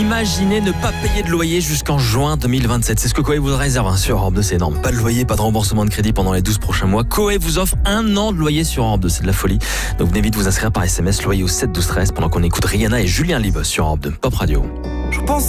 Imaginez ne pas payer de loyer jusqu'en juin 2027. C'est ce que Koé vous réserve sur Europe 2, c'est énorme. Pas de loyer, pas de remboursement de crédit pendant les 12 prochains mois. Koé vous offre 1 an de loyer sur Europe 2, c'est de la folie. Donc venez vite vous inscrire par SMS loyer au 7 12 13 pendant qu'on écoute Rihanna et Julien Libos sur Europe 2. Pop Radio. Je pense